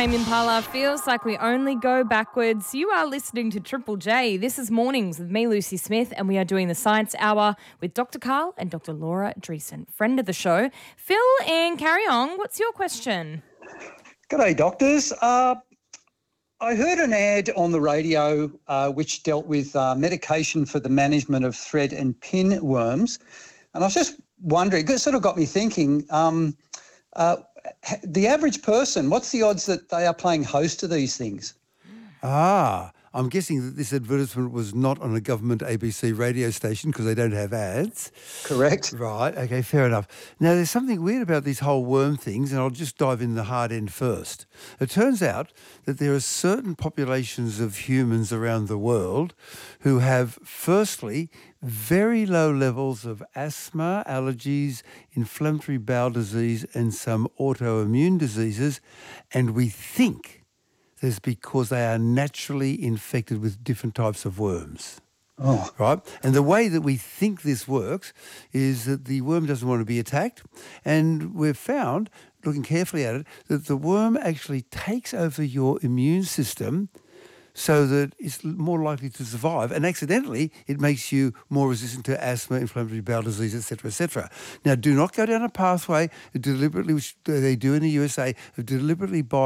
Tame Impala, feels like we only go backwards. You are listening to Triple J. This is Mornings with me, Lucy Smith, and we are doing the Science Hour with Dr. Carl and Dr. Laura Dreesen, friend of the show. Phil and Carry On, what's your question? G'day, doctors. I heard an ad on the radio which dealt with medication for the management of thread and pinworms, and I was just wondering, it sort of got me thinking, the average person, what's the odds that they are playing host to these things? I'm guessing that this advertisement was not on a government ABC radio station because they don't have ads. Correct. Right, okay, fair enough. Now, there's something weird about these whole worm things, and I'll just dive in the hard end first. It turns out that there are certain populations of humans around the world who have, firstly, very low levels of asthma, allergies, inflammatory bowel disease, and some autoimmune diseases, and we think it's because they are naturally infected with different types of worms. Oh. Right? And the way that we think this works is that the worm doesn't want to be attacked, and we've found, looking carefully at it, that the worm actually takes over your immune system so that it's more likely to survive. And accidentally, it makes you more resistant to asthma, inflammatory bowel disease, etc., etc. Now, do not go down a pathway deliberately, which they do in the USA, of deliberately